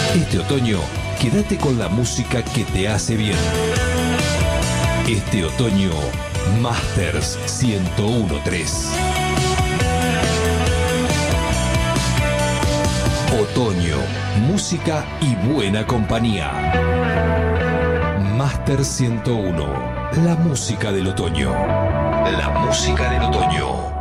Este otoño, quédate con la música que te hace bien. Este otoño, Masters 1013. Otoño, música y buena compañía. Master 101, la música del otoño. La música del otoño.